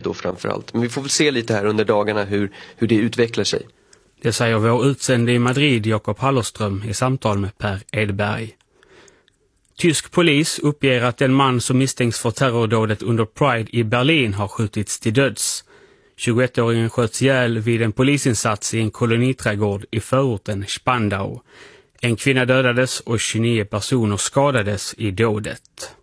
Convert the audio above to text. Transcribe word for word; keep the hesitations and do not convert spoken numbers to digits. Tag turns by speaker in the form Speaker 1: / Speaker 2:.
Speaker 1: då framförallt. Men vi får väl se lite här under dagarna hur, hur det utvecklar sig.
Speaker 2: Det säger vår utsände i Madrid, Jakob Hallerström, i samtal med Per Edberg. Tysk polis uppger att en man som misstänks för terrordådet under Pride i Berlin har skjutits till döds. tjugoettåringen sköts ihjäl vid en polisinsats i en koloniträdgård i förorten Spandau. En kvinna dödades och tjugonio personer skadades i dådet.